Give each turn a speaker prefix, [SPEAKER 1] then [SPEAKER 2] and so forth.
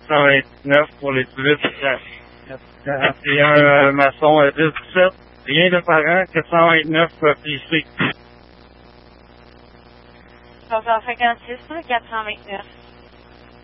[SPEAKER 1] 429 pour les 18. 41 maçon 10-17. Rien de parent, 429 PC.
[SPEAKER 2] 56, 429.